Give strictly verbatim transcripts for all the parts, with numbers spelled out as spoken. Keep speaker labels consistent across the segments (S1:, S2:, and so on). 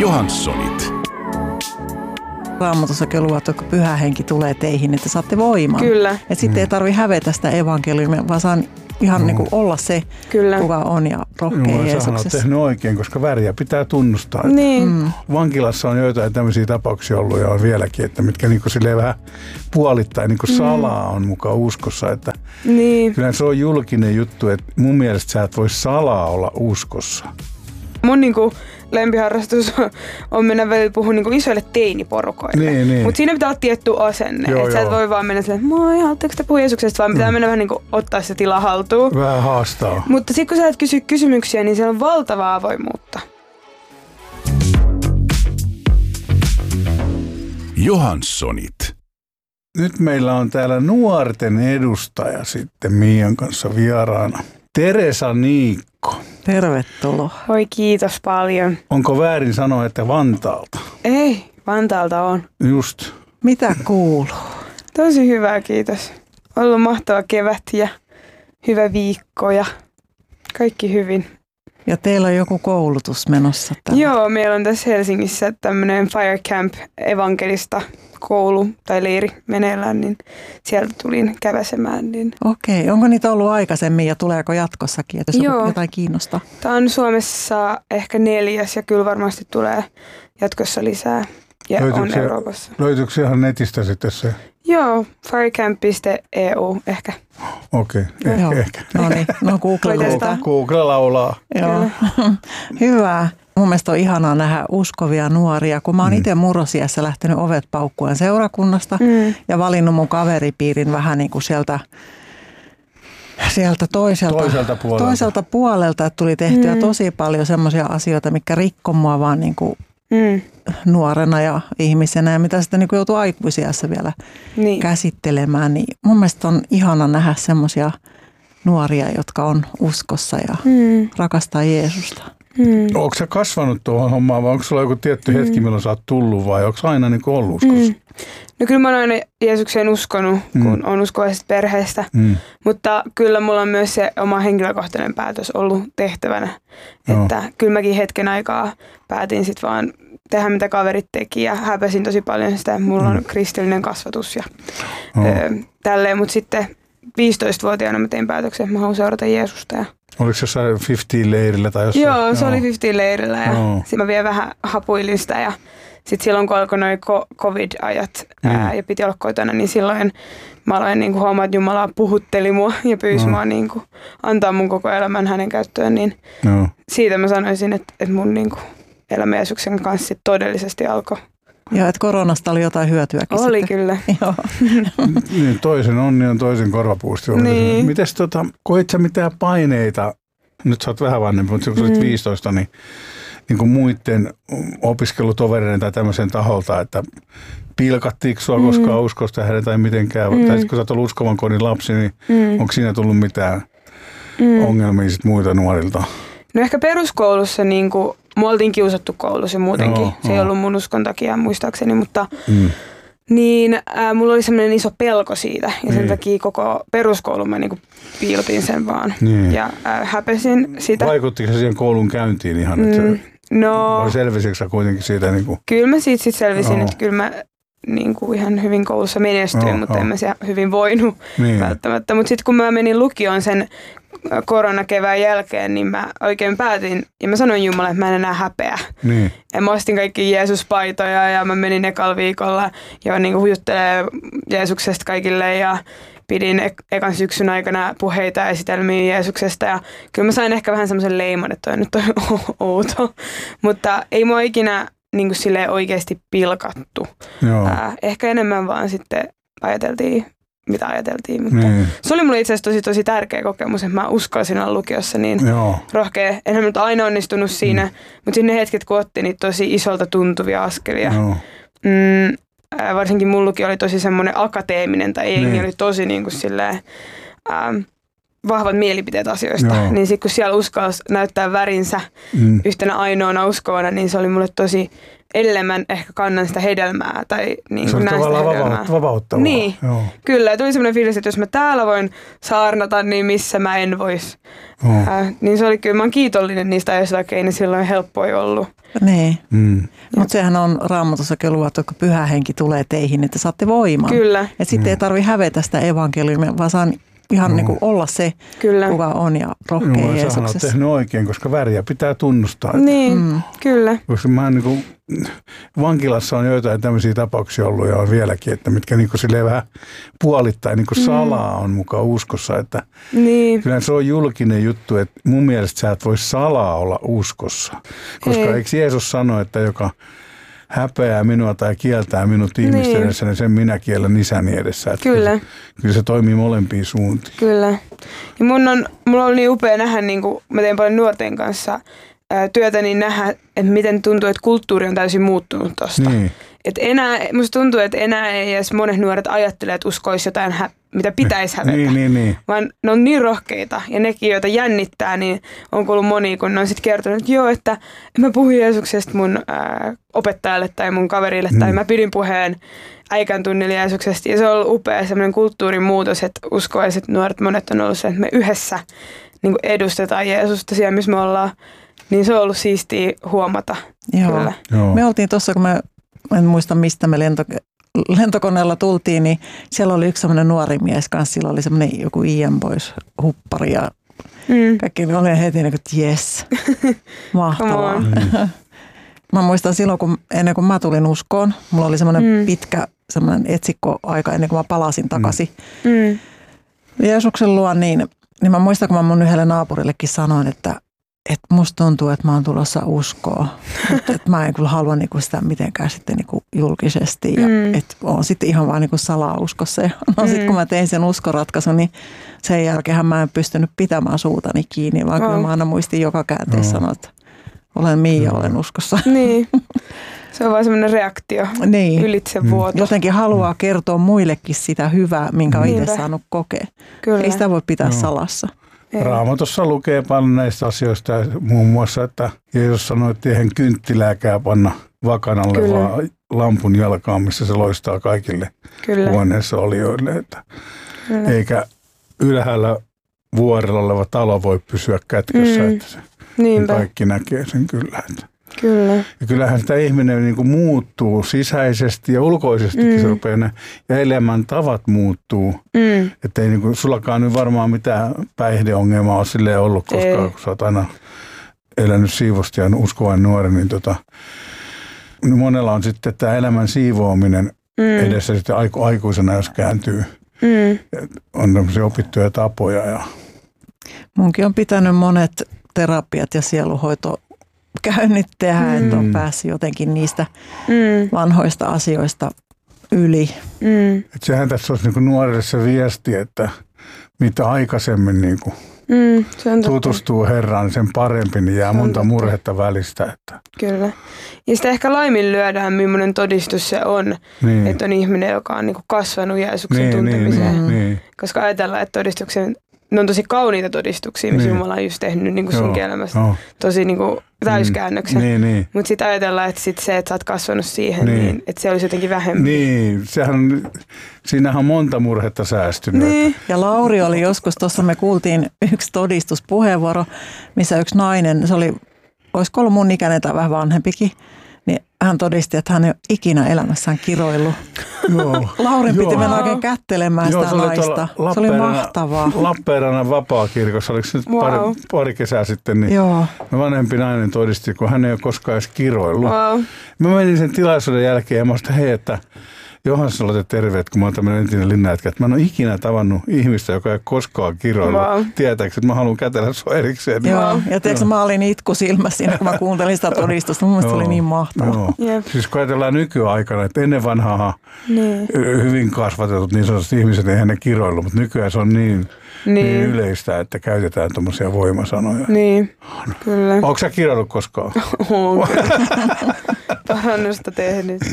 S1: Johanssonit.
S2: Raamatussakin luvattu, että pyhä henki tulee teihin, että saatte voiman.
S3: Kyllä.
S2: Että sitten ei tarvitse hävetä sitä evankeliumia, vaan saa ihan mm. niin kuin olla se, Kyllä. kuka on ja rohkea
S4: Joo,
S2: Jeesuksessa.
S4: Sähän olet tehnyt oikein, koska väriä pitää tunnustaa.
S3: Niin.
S2: Mm.
S4: Vankilassa on joitain tämmöisiä tapauksia ollut ja on vieläkin, että mitkä niin kuin silleen vähän puolittain niin kuin salaa on mukaan uskossa. Että
S3: Niin.
S4: kyllä se on julkinen juttu, että mun mielestä sä et voi salaa olla uskossa.
S3: Mun niinku lempiharrastus on mennä välillä puhua niinku isoille teiniporukoille.
S4: Niin, niin.
S3: Mutta siinä pitää olla tietty asenne.
S4: Joo,
S3: että sä et
S4: joo.
S3: voi vaan mennä silleen, moi, haluatteko te puhua Jeesuksesta, vaan pitää
S4: Mm.
S3: mennä vähän niinku ottaa se tila haltuun.
S4: Vähän haastaa.
S3: Mutta sitten kun sä et kysy kysymyksiä, niin siellä on valtavaa avoimuutta.
S1: Johanssonit.
S4: Nyt meillä on täällä nuorten edustaja sitten Miian kanssa vieraana. Teresa Niikko.
S2: Tervetuloa.
S3: Oi kiitos paljon.
S4: Onko väärin sanoa, että Vantaalta?
S3: Ei, Vantaalta on.
S4: Just.
S2: Mitä kuuluu?
S3: Tosi hyvä, kiitos. Ollut mahtava kevät ja hyvä viikko ja kaikki hyvin.
S2: Ja teillä on joku koulutus menossa tällä.
S3: Joo, meillä on tässä Helsingissä tämmöinen Fire Camp evankelista koulu tai leiri meneillään, niin sieltä tulin käväsemään. Niin.
S2: Okei, onko niitä ollut aikaisemmin ja tuleeko jatkossakin, että jos
S3: Joo.
S2: jotain kiinnostaa?
S3: Tämä on Suomessa ehkä neljäs ja kyllä varmasti tulee jatkossa lisää ja
S4: Löytyykö
S3: on
S4: se-
S3: Euroopassa.
S4: Löytyykö ihan netistä sitten se?
S3: Joo, firecamp piste e u ehkä.
S4: Okei, okay.
S2: Joo.
S4: ehkä, ehkä.
S2: No niin, no Google
S3: Voi
S2: löytää.
S3: testaa.
S4: Google laulaa.
S2: Joo. Hyvä. Mun mielestä on ihanaa nähdä uskovia nuoria, kun mä oon
S4: Mm.
S2: itse murrosiässä lähtenyt ovet paukkuen seurakunnasta
S3: Mm.
S2: ja valinnut mun kaveripiirin vähän niin kuin sieltä, sieltä toiselta,
S4: Toiselta puolelta.
S2: toiselta puolelta, että tuli tehtyä
S3: Mm.
S2: tosi paljon semmoisia asioita, mitkä rikko mua vaan niin kuin
S3: Mm.
S2: nuorena ja ihmisenä ja mitä sitten niin kuin joutuu aikuisiässä vielä
S3: Niin.
S2: käsittelemään, niin mun mielestä on ihana nähdä semmoisia nuoria, jotka on uskossa ja
S3: Mm.
S2: rakastaa Jeesusta.
S3: Mm.
S4: Onko sä kasvanut tuohon hommaan vai onko sulla joku tietty hetki, milloin sä oot tullut vai onko aina niin kuin ollut uskossa?
S3: Mm. No kyllä mä oon aina Jeesukseen uskonut,
S4: Mm.
S3: kun on uskovaisesta perheestä.
S4: Mm.
S3: Mutta kyllä mulla on myös se oma henkilökohtainen päätös ollut tehtävänä.
S4: Joo.
S3: Että kyllä mäkin hetken aikaa päätin sitten vaan tehdä mitä kaverit teki ja häpäsin tosi paljon sitä, että mulla on
S4: Mm.
S3: kristillinen kasvatus ja
S4: Joo.
S3: ö, tälleen. Mutta sitten viisitoistavuotiaana mä tein päätöksen, että mä haluan seurata Jeesusta. Ja
S4: Oliko se jossain viisikymmentä-leirillä tai jossain?
S3: joo, se oli viisikymmentä-leirillä ja
S4: Joo.
S3: sitten mä vielä vähän hapuilin sitä ja sitten silloin kun alkoi noi ko- covid-ajat ää,
S4: Mm.
S3: ja piti olla kotona, niin silloin mä aloin niinku huomaa, että Jumala puhutteli mua ja pyysi
S4: No.
S3: mua niinku antaa mun koko elämän hänen käyttöön, niin
S4: Joo.
S3: siitä mä sanoisin, että, että mun niinku elämä Jeesuksen kanssa sit todellisesti alkoi.
S2: Joo, että koronasta oli jotain hyötyäkin
S3: Oli
S2: sitten.
S3: kyllä.
S2: Joo.
S4: Niin, toisen onni on toisen korvapuusti.
S3: Niin.
S4: Mites tota, koit sä mitään paineita, nyt sä oot vähän vanhempi, mutta kun sä olit
S3: Mm.
S4: viisitoista, niin, niin kuin muiden opiskelutovereiden tai tämmöisen taholta, että pilkattiinko sua
S3: Mm.
S4: koskaan uskosta hänen tai mitenkään,
S3: Mm.
S4: tai sit kun sä oot ollut uskovan kodin lapsi, niin
S3: Mm.
S4: onko siinä tullut mitään
S3: Mm.
S4: ongelmia sit muilta nuorilta?
S3: No ehkä peruskoulussa niinku, mua oltiin kiusattu koulussa muutenkin.
S4: Joo,
S3: se ei
S4: joo.
S3: ollut mun uskon takia muistaakseni, mutta
S4: Mm.
S3: niin äh, mulla oli semmoinen iso pelko siitä ja sen
S4: Niin.
S3: takia koko peruskoulun mä niinku piilotin sen vaan
S4: Niin.
S3: ja äh, häpesin sitä.
S4: Vaikuttiko se siihen koulun käyntiin ihan, että
S3: Mm,
S4: se,
S3: no
S4: vai selvisikö sä kuitenkin siitä niin kuin,
S3: kyllä mä siitä sit selvisin,
S4: Joo.
S3: että kyllä mä niinku ihan hyvin koulussa menestyin,
S4: Joo,
S3: mutta
S4: joo.
S3: en mä siellä hyvin voinut
S4: niin,
S3: välttämättä. Mutta sitten kun mä menin lukioon sen koronakevään jälkeen, niin mä oikein päätin ja mä sanoin Jumalalle, että mä en enää häpeä.
S4: niin,
S3: Ja mä ostin kaikki Jeesus-paitoja ja mä menin ekalla viikolla ja niin kuin hujuttelee Jeesuksesta kaikille ja pidin ek- ekan syksyn aikana puheita ja esitelmiä Jeesuksesta ja kyllä mä sain ehkä vähän semmoisen leiman, että toi nyt on outo, mutta ei mua ikinä niin kuin silleen oikeasti pilkattu.
S4: joo,
S3: Ää, ehkä enemmän vaan sitten ajateltiin, mitä ajateltiin, mutta
S4: niin,
S3: se oli mulle itse asiassa tosi, tosi tärkeä kokemus, että mä uskalsin olla lukiossa niin
S4: joo,
S3: rohkea. Enhän nyt aina onnistunut siinä, mm. mutta sinne hetket, kun otti niitä tosi isolta tuntuvia askelia.
S4: joo,
S3: Mm, ää, varsinkin mun lukio oli tosi semmoinen akateeminen, tai jengi
S4: Niin.
S3: oli tosi niin kuin silleen, ää, vahvat mielipiteet asioista.
S4: Joo.
S3: Niin sitten kun siellä uskalsi näyttää värinsä mm. yhtenä ainoana uskovana, niin se oli mulle tosi edelleen mä ehkä kannan sitä hedelmää. Tai niin
S4: se on tavallaan vapauttavaa. vapauttavaa.
S3: Niin, Joo. kyllä. Ja tuli semmoinen fiilis, että jos mä täällä voin saarnata, niin missä mä en vois. Oh. Äh, niin se oli kyllä, mä oon kiitollinen niistä ajoista, vaikka ei ne silloin helppoja ollut.
S2: Niin, mm. mutta sehän on Raamatussakin luvattu, että pyhä henki tulee teihin, että saatte voiman.
S3: Kyllä.
S2: Että sitten mm. ei tarvitse hävetä sitä evankeliumia, vaan saa ihan no. niin kuin olla se, kyllä. kuka on ja rohkea no, Jeesuksessa.
S4: Sähän on tehnyt oikein, koska väriä pitää tunnustaa.
S3: Niin, mm. kyllä.
S4: Koska mä niin kuin, vankilassa on joitain tämmöisiä tapauksia ollut ja on vieläkin, että mitkä niin kuin silleen vähän puolittain niin kuin mm. salaa on mukaan uskossa. Että niin. Kyllä se on julkinen juttu, että mun mielestä sä et voi salaa olla uskossa. Koska ei. Eikö Jeesus sano, että joka häpeää minua tai kieltää minut ihmisten niin. edessä, niin sen minä kiellän isäni edessä. Että
S3: kyllä.
S4: Kyllä, kyllä se toimii molempiin suuntiin.
S3: Kyllä. Ja mun on, mulla on niin upea nähdä, niin kuin mä teen paljon nuorten kanssa ää, työtä, niin nähdä, että miten tuntuu, että kulttuuri on täysin muuttunut tosta. Niin. Et enää, musta tuntuu, että enää ei edes monet nuoret ajattele, että uskoisi jotain, hä- mitä pitäisi hävetä.
S4: Niin, niin, niin.
S3: Vaan ne on niin rohkeita ja nekin, joita jännittää, niin on kuullut moni, kun ne on sitten kertonut, että joo, että mä puhuin Jeesuksesta mun ää, opettajalle tai mun kaverille mm. tai mä pidin puheen äikän tunnilla Jeesuksesta. Ja se on ollut upea semmoinen kulttuurin muutos, että uskoiset nuoret monet on ollut se, että me yhdessä niin kuin edustetaan Jeesusta siellä, missä me ollaan. Niin se on ollut siistiä huomata.
S2: Joo.
S3: Kyllä.
S2: Joo. Me oltiin tuossa, kun me en muista mistä me lento, lentokoneella tultiin, niin siellä oli yksi semmoinen nuori mies kanssa, sillä oli semmoinen joku Ian Boys huppari ja mm. kaikki oli heti niin kuin, että jes, mahtavaa. Mm. Mä muistan silloin, kun, ennen kuin mä tulin uskoon, mulla oli semmoinen mm. pitkä semmoinen etsikkoaika ennen kuin mä palasin takaisin mm. Jeesuksen luo, niin, niin mä muistan, kun mä mun yhdelle naapurillekin sanoin, että että musta tuntuu, että mä oon tulossa uskoa, että et mä en kyllä halua niinku sitä mitenkään sitten niinku julkisesti ja mm. että oon sitten ihan vaan niinku salauskossa. Ja no mm. sitten kun mä tein sen uskoratkaisun, niin sen jälkeen mä en pystynyt pitämään suutani kiinni, vaan oh. kyllä mä aina muistin joka käänteessä sanoa, että olen Miia, olen uskossa. Niin,
S3: se on vaan semmoinen reaktio, niin. ylitsevuoto.
S2: Jotenkin haluaa kertoa muillekin sitä hyvää, minkä on itse saanut kokea. Kyllä. Ei sitä voi pitää no. salassa.
S3: Ei.
S4: Raamatussa lukee paljon näistä asioista, muun muassa, että Jeesus sanoi, että eihän kynttilääkään panna vakanalle, Kyllä. vaan lampun jalkaan, missä se loistaa kaikille Kyllä. huoneessa olijoille. Että eikä ylhäällä vuorella oleva talo voi pysyä kätkössä, mm. että se kaikki näkee sen kyllä. Että.
S3: Kyllä.
S4: Ja kyllähän sitä ihminen niin kuin muuttuu sisäisesti ja ulkoisestikin mm. se rupeaa ne, ja elämän tavat muuttuu. Mm. Että ei niin kuin, sullakaan nyt varmaan mitään päihdeongelmaa ole silleen ollut, koska ei. Kun sä oot aina elänyt siivosti ja uskovan nuori, niin tota, monella on sitten tämä elämän siivoaminen mm. edessä sitten aiku, aikuisena, jos kääntyy. Mm. On tämmöisiä opittuja tapoja. Ja. Munkin
S2: on pitänyt monet terapiat ja sieluhoito käynnit tehdä, mm. että on päässyt jotenkin niistä mm. vanhoista asioista yli.
S3: Mm.
S4: Et sehän tässä olisi niinku nuorille se viesti, että mitä aikaisemmin niinku
S3: mm,
S4: tutustuu Herraan, sen parempi, niin jää monta murhetta välistä. Että.
S3: Kyllä. Ja sitä ehkä laiminlyödään, millainen todistus se on, niin. että on ihminen, joka on niinku kasvanut Jeesuksen niin, tuntemiseen.
S4: Niin, niin, niin.
S3: Koska ajatellaan, että todistuksen ne on tosi kauniita todistuksia, missä niin. Jumala on just tehnyt niin kuin sunkin elämästä no. tosi niin kuin täyskäännöksen.
S4: Niin, niin.
S3: Mutta sitten ajatellaan, että sit se, että sä oot kasvanut siihen, niin. Niin, että se olisi jotenkin vähemmän.
S4: Niin, sehän, siinähän on monta murhetta säästynyt.
S2: Niin. Ja Lauri oli joskus, tuossa me kuultiin yksi todistuspuheenvuoro, missä yksi nainen, se oli, olisiko ollut mun ikäinen tai vähän vanhempikin, niin hän todisti, että hän ei ole ikinä elämässään kiroillut.
S4: Joo.
S2: Laurin piti mennä oikein kättelemään
S4: Joo,
S2: sitä se naista. Se oli mahtavaa.
S4: Lappeenrannan vapaakirkossa, oliko se nyt wow. pari, pari kesää sitten, niin
S2: Joo.
S4: vanhempi nainen todisti, kun hän ei ole koskaan edes kiroillut.
S3: Wow.
S4: Mä menin sen tilaisuuden jälkeen ja mä sanoin, hei, että Johansson, olette terveet, kun mä oon tämmöinen entinen linnajätkä, että mä en ole ikinä tavannut ihmistä, joka ei koskaan kiroillut. Wow. Tietääkö, että mä haluan kätellä sua erikseen.
S2: Joo, ja tiedätkö, mä olin itku silmässä siinä, kun mä kuuntelin sitä todistusta. Mun mielestä se oli niin mahtavaa.
S3: Yep.
S4: Siis kun ajatellaan nykyaikana, että ennen vanhaa niin. hyvin kasvatetut niin sanotusti ihmiset, eihän ne kiroillut, mutta nykyään se on niin, niin. niin yleistä, että käytetään tommosia voimasanoja.
S3: Niin, kyllä.
S4: Onko sä kiroillut koskaan?
S3: Oon parannusta tehnyt.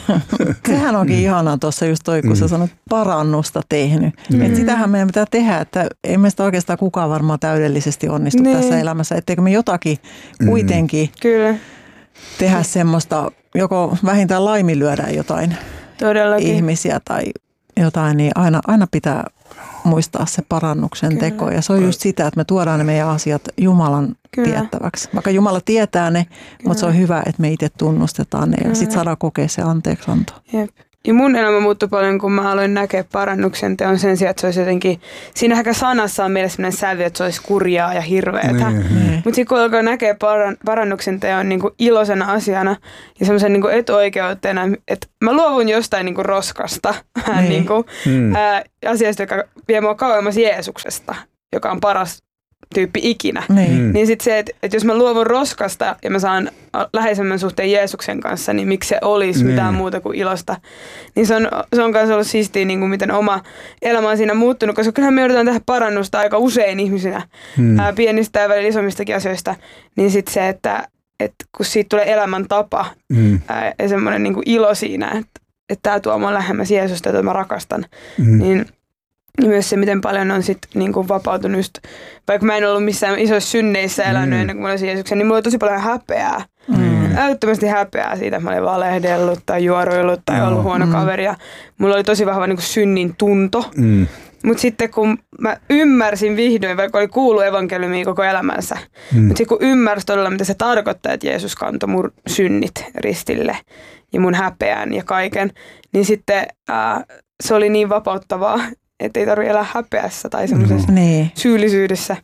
S2: Sehän onkin ihanaa tuossa just toi, kun mm. sä sanot parannusta tehnyt. Mm. Et sitähän meidän pitää tehdä, että ei meistä oikeastaan kukaan varmaan täydellisesti onnistu niin. tässä elämässä. Etteikö me jotakin kuitenkin mm. Kyllä. tehdä semmoista, joko vähintään laiminlyödä jotain Todellakin. ihmisiä tai jotain, niin aina, aina pitää muistaa se parannuksen Kyllä. teko. Ja se on just sitä, että me tuodaan ne meidän asiat Jumalan Kyllä. tiettäväksi. Vaikka Jumala tietää ne, Kyllä. mutta se on hyvä, että me itse tunnustetaan ne ja sitten saadaan kokea se anteeksianto. Jep.
S3: Ja mun elämä muuttui paljon, kun mä aloin näkeä parannuksen teon sen sijaan, että se olisi jotenkin, siinä ehkä sanassa on meillä sellainen sävy, että se olisi kurjaa ja hirveätä. Niin. Mutta sitten kun alkoi näkeä parannuksen teon niin kuin iloisena asiana ja semmoisen niin kuin etuoikeutena, että mä luovun jostain niin kuin roskasta, niin. niin kuin, mm. ää, asiasta, joka vie mua kauemmas Jeesuksesta, joka on paras tyyppi ikinä. Niin, niin sitten se, että, että jos mä luovun roskasta ja mä saan läheisemmän suhteen Jeesuksen kanssa, niin miksi se olisi niin. mitään muuta kuin ilosta. Niin se on, se on myös ollut siistiä, niin kuin miten oma elämä on siinä muuttunut, koska kyllähän me joudutaan tehdä parannusta aika usein ihmisinä, hmm. ää, pienistä ja välillä isommistakin asioista. Niin sitten se, että, että kun siitä tulee elämäntapa hmm. ää, ja semmoinen niin kuin ilo siinä, että, että tämä tuo mua lähemmäs Jeesusta, jota mä rakastan, hmm. niin ja myös se, miten paljon on sit niinku vapautunut just, vaikka mä en ollut missään isoissa synneissä elänyt mm. ennen kuin mä olisin Jeesuksen, niin mulla oli tosi paljon häpeää. Mm. Älyttömästi häpeää siitä, että mä olin valehdellut tai juoruillut tai no. ollut huono mm. kaveri. Ja mulla oli tosi vahva niinku synnin tunto. Mm. Mutta sitten kun mä ymmärsin vihdoin, vaikka oli kuullut evankeliumia koko elämänsä, mm. mutta sitten kun ymmärsin todella, mitä se tarkoittaa, että Jeesus kantoi mun synnit ristille ja mun häpeän ja kaiken, niin sitten ää, se oli niin vapauttavaa, että ei tarvitse elää häpeässä tai semmoisessa no. syyllisyydessä.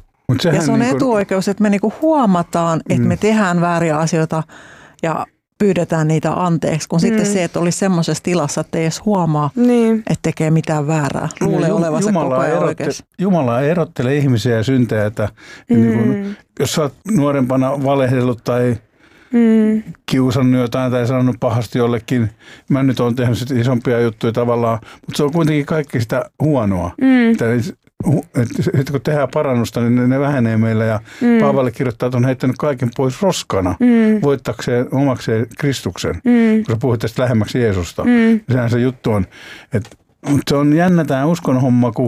S2: Ja se on niin kuin etuoikeus, että me niinku huomataan, että mm. me tehdään vääriä asioita ja pyydetään niitä anteeksi, kun mm. sitten se, että olisi semmoisessa tilassa, että ei edes huomaa, niin. että tekee mitään väärää. Luulee no, olevansa koko ajan erotte, oikeassa.
S4: Jumala erottelee ihmisiä ja syntejä. Mm. Niin kuin, jos sä oot nuorempana valehdellut tai Mm. kiusannut jotain tai sanonut pahasti jollekin. Mä nyt oon tehnyt isompia juttuja tavallaan, mutta se on kuitenkin kaikki sitä huonoa. Mm. Että, että kun tehdään parannusta, niin ne, ne vähenee meillä ja mm. Paavalle kirjoittaa, että on heittänyt kaiken pois roskana mm. voittakseen omakseen Kristuksen, mm. kun sä puhut tästä lähemmäksi Jeesusta. Mm. Sehän se juttu on. Että, mutta se on jännä tämä uskon homma, kun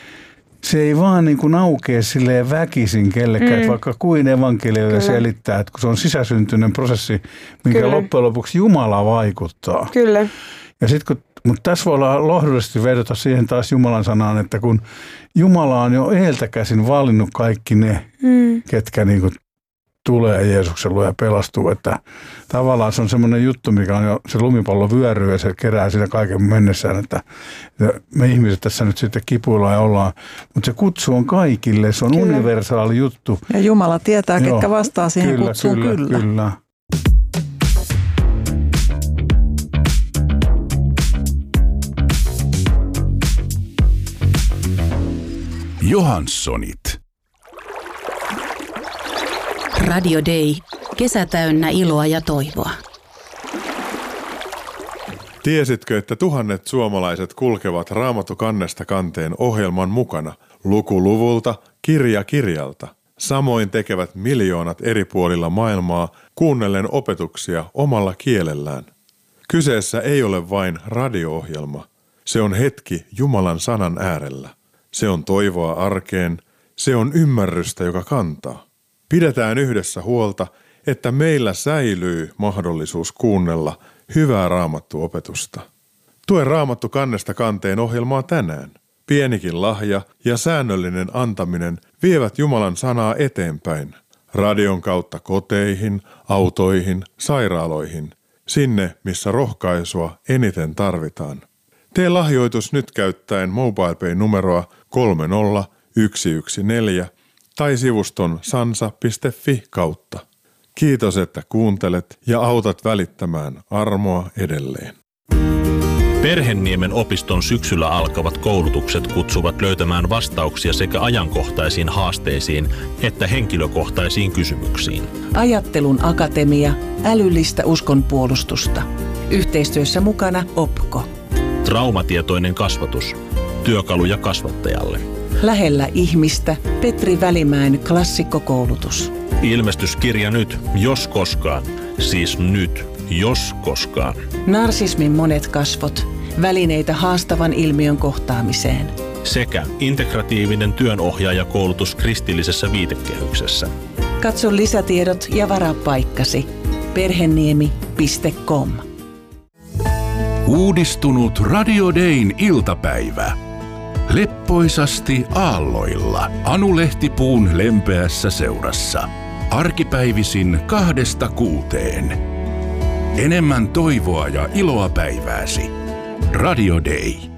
S4: se ei vaan niin kuin aukea silleen väkisin kellekään, mm. että vaikka kuin evankelioille selittää, että kun se on sisäsyntyinen prosessi, minkä Kyllä. loppujen lopuksi Jumala vaikuttaa.
S3: Kyllä.
S4: Ja sit kun, mutta tässä voi olla lohdullisesti vedota siihen taas Jumalan sanaan, että kun Jumala on jo eiltä käsin valinnut kaikki ne, mm. ketkä niin kuin tulee Jeesuksen luo ja pelastuu, että tavallaan se on semmoinen juttu, mikä on jo, se lumipallo vyöryy ja se kerää siinä kaiken mennessään, että me ihmiset tässä nyt sitten kipuillaan ja ollaan, mutta se kutsu on kaikille, se on kyllä. universaali juttu.
S2: Ja Jumala tietää, Joo, ketkä vastaa siihen kyllä, kutsuun kyllä. kyllä. kyllä.
S1: Johanssonit.
S5: Radio Day. Kesä täynnä iloa ja toivoa.
S6: Tiesitkö, että tuhannet suomalaiset kulkevat Raamattu kannesta kanteen ohjelman mukana, luku luvulta, kirja kirjalta? Samoin tekevät miljoonat eri puolilla maailmaa kuunnellen opetuksia omalla kielellään. Kyseessä ei ole vain radio-ohjelma. Se on hetki Jumalan sanan äärellä. Se on toivoa arkeen. Se on ymmärrystä, joka kantaa. Pidetään yhdessä huolta, että meillä säilyy mahdollisuus kuunnella hyvää Raamattu-opetusta. Tue Raamattu kannesta kanteen ohjelmaa tänään. Pienikin lahja ja säännöllinen antaminen vievät Jumalan sanaa eteenpäin. Radion kautta koteihin, autoihin, sairaaloihin. Sinne, missä rohkaisua eniten tarvitaan. Tee lahjoitus nyt käyttäen MobilePay-numeroa kolme nolla yksi yksi neljä tai sivuston sansa piste fi kautta. Kiitos, että kuuntelet ja autat välittämään armoa edelleen.
S7: Perhenniemen opiston syksyllä alkavat koulutukset kutsuvat löytämään vastauksia sekä ajankohtaisiin haasteisiin että henkilökohtaisiin kysymyksiin.
S8: Ajattelun akatemia, älyllistä uskonpuolustusta. Yhteistyössä mukana Opko.
S7: Traumatietoinen kasvatus. Työkaluja kasvattajalle.
S8: Lähellä ihmistä Petri Välimäen klassikkokoulutus.
S7: Ilmestyskirja nyt, jos koskaan. Siis nyt. Jos koskaan.
S8: Narsismin monet kasvot. Välineitä haastavan ilmiön kohtaamiseen.
S7: Sekä integratiivinen työnohjaajakoulutus kristillisessä viitekehyksessä.
S8: Katso lisätiedot ja varaa paikkasi. perheniemi piste com.
S1: Uudistunut Radio Dayn iltapäivä. Leppoisasti aalloilla Anu Lehtipuun lempeässä seurassa. Arkipäivisin kahdesta kuuteen. Enemmän toivoa ja iloa päivääsi. Radio Day.